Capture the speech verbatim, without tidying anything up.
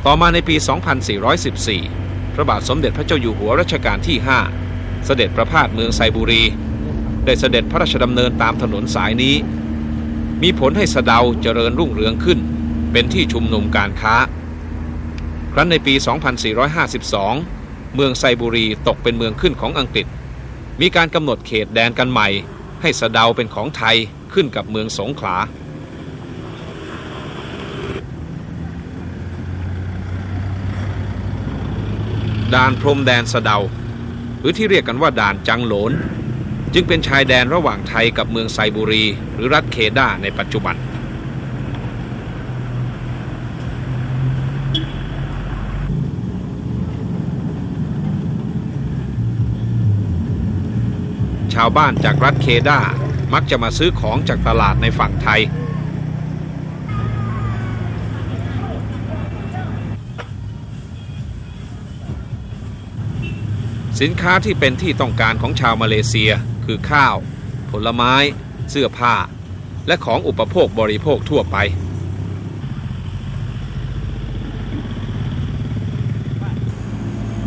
ต่อมาในปี สองพันสี่ร้อยสิบสี่ พระบาทสมเด็จพระเจ้าอยู่หัวรัชกาลที่ ห้า เสด็จประพาสเมืองไซบุรีได้เสด็จพระราชดำเนินตามถนนสายนี้มีผลให้สะเดาเจริญรุ่งเรืองขึ้นเป็นที่ชุมนุมการค้าครั้นในปี สองพันสี่ร้อยห้าสิบสอง เมืองไซบุรีตกเป็นเมืองขึ้นของอังกฤษมีการกำหนดเขตแดนกันใหม่ให้สะเดาเป็นของไทยขึ้นกับเมืองสงขลาด่านพรมแดนสะเดาหรือที่เรียกกันว่าด่านจังโหลนจึงเป็นชายแดนระหว่างไทยกับเมืองไซบุรีหรือรัฐเคดาในปัจจุบันชาวบ้านจากรัฐเคดามักจะมาซื้อของจากตลาดในฝั่งไทยสินค้าที่เป็นที่ต้องการของชาวมาเลเซียคือข้าวผลไม้เสื้อผ้าและของอุปโภคบริโภคทั่วไป